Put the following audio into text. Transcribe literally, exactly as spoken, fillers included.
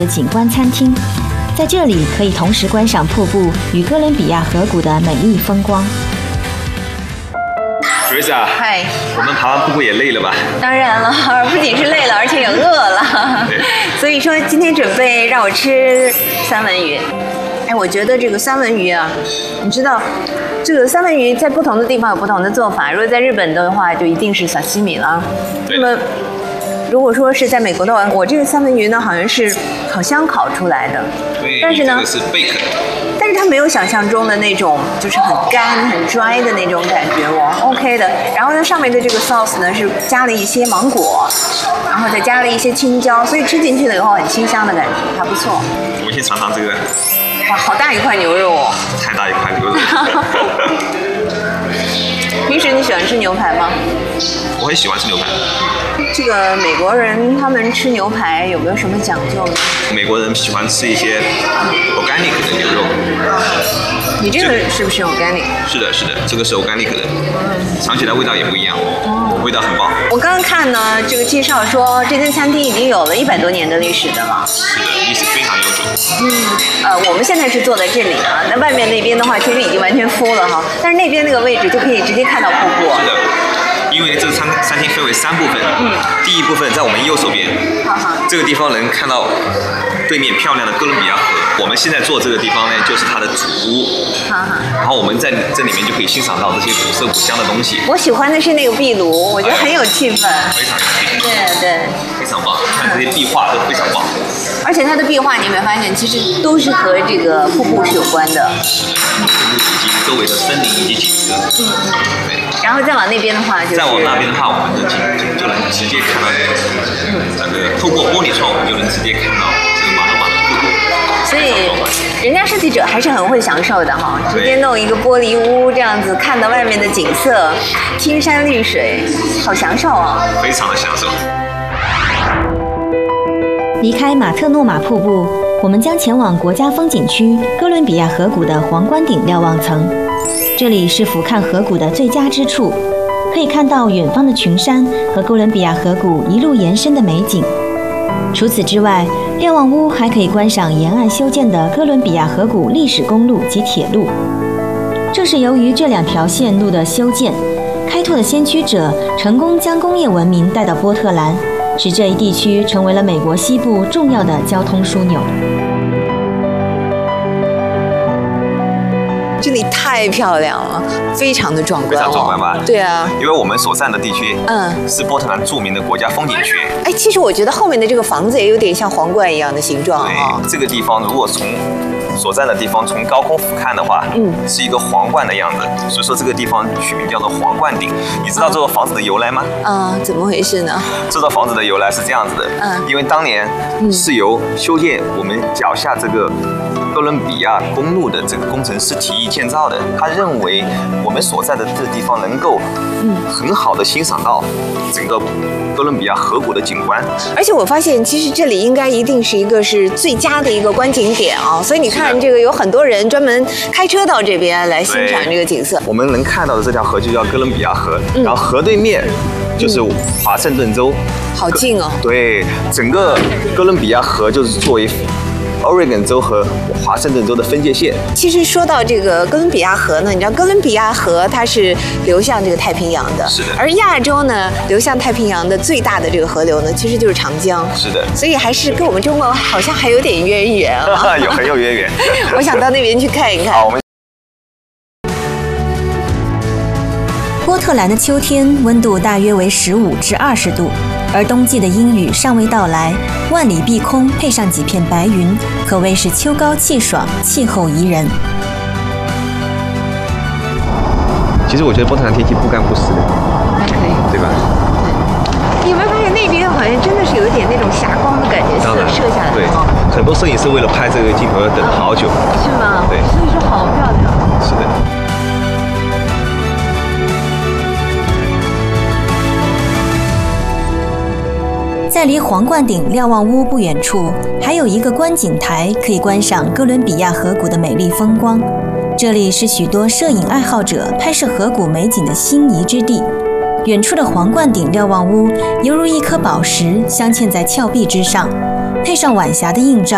景观餐厅，在这里可以同时观赏瀑布与哥伦比亚河谷的美丽风光。 Teresa， 嗨， 我们爬完瀑布也累了吧？ 当然了，不仅是累了，而且也饿了。所以说今天准备让我吃三文鱼。哎，我觉得这个三文鱼啊，你知道，这个三文鱼在不同的地方有不同的做法。如果在日本的话，就一定是沙西米了。那么，如果说是在美国的话，我这个三文鱼呢，好像是烤箱烤出来的。 对， 但是呢， 这个是贝壳。 但是它没有想象中的那种，就是很干、很 dry 的那种感觉，我 OK 的。然后呢，上面的这个 sauce 呢是加了一些芒果，然后再加了一些青椒，所以吃进去了以后很清香的感觉，还不错。 我们先尝尝这个。 哇，好大一块牛肉哦！ 太大一块牛肉。 平时你喜欢吃牛排吗？ 我很喜欢吃牛排。 这个美国人他们吃牛排有没有什么讲究呢？ 美国人喜欢吃一些 organic 的牛肉。 你这个是不是 organic？ 是的，是的，这个是 organic 的，尝起来味道也不一样，味道很棒。 我刚刚看呢，这个介绍说这间餐厅已经有了一百多年的历史的了。 是的，历史非常悠久。 嗯，呃，我们现在是坐在这里啊，那外面那边的话，其实已经完全full了哈，但是那边那个位置就可以直接看到瀑布。 是的。因为这个餐餐厅分为三部分，嗯，第一部分在我们右手边， 好好， 这个地方能看到对面漂亮的哥伦比亚河。我们现在坐这个地方呢，就是它的主屋， 好好， 然后我们在这里面就可以欣赏到这些古色古香的东西。 我喜欢的是那个壁炉，我觉得很有气氛， 非常有气氛， 对对， 非常棒，看这些壁画都非常棒。 而且它的壁画你有没有发现，其实都是和这个瀑布是有关的， 瀑布以及周围的森林以及景色，嗯嗯，对。 然后再往那边的话，就是再往那边的话，我们就就能直接看到，嗯，那个透过玻璃窗，我们就能直接看到这个马诺马的瀑布。 所以人家设计者还是很会享受的哈，直接弄一个玻璃屋这样子，看到外面的景色，青山绿水，好享受啊！ 非常的享受。 离开马特诺马瀑布，我们将前往国家风景区哥伦比亚河谷的皇冠顶瞭望层。这里是俯瞰河谷的最佳之处，可以看到远方的群山和哥伦比亚河谷一路延伸的美景。除此之外，瞭望屋还可以观赏沿岸修建的哥伦比亚河谷历史公路及铁路。正是由于这两条线路的修建，开拓的先驱者成功将工业文明带到波特兰，使这一地区成为了美国西部重要的交通枢纽。 这里太漂亮了，非常的壮观、哦， 非常壮观吧？ 对啊， 因为我们所站的地区，嗯，是波特兰著名的国家风景区。 哎，其实我觉得后面的这个房子也有点像皇冠一样的形状啊、哦。 对，这个地方如果从所站的地方从高空俯瞰的话，嗯，是一个皇冠的样子，所以说这个地方取名叫做皇冠顶。你知道这座房子的由来吗？ 啊、嗯，怎么回事呢？ 这座房子的由来是这样子的，嗯，因为当年是由修建我们脚下这个哥伦比亚公路的这个工程师提议建造的。他认为我们所在的这个地方能够，嗯，很好的欣赏到整个哥伦比亚河谷的景观。 而且我发现，其实这里应该一定是一个是最佳的一个观景点啊、哦，所以你看，这个有很多人专门开车到这边来欣赏这个景色。 我们能看到的这条河就叫哥伦比亚河，嗯、然后河对面就是华盛顿州， 嗯、好近哦。 对，整个哥伦比亚河就是作为Oregon 州和华盛顿州的分界线。 其实说到这个哥伦比亚河呢，你知道哥伦比亚河它是流向这个太平洋的， 是的。 而亚洲呢，流向太平洋的最大的这个河流呢，其实就是长江， 是的。 所以还是跟我们中国好像还有点渊源啊， 有很有渊源。 我想到那边去看一看。 好，我们。 波特兰的秋天温度大约为十五至二十度，而冬季的阴雨尚未到来，万里碧空配上几片白云，可谓是秋高气爽，气候宜人。 其实我觉得波特兰天气不干不湿的， 还可以， 对吧？ 对。你有没有发现那边好像真的是有一点那种霞光的感觉，射射下来。 对，很多摄影师为了拍这个镜头要等好久。 是吗？ 对。 所以说好漂亮。 是的。 在离皇冠顶瞭望屋不远处，还有一个观景台，可以观赏哥伦比亚河谷的美丽风光。这里是许多摄影爱好者拍摄河谷美景的心仪之地。远处的皇冠顶瞭望屋犹如一颗宝石镶嵌在峭壁之上，配上晚霞的映照，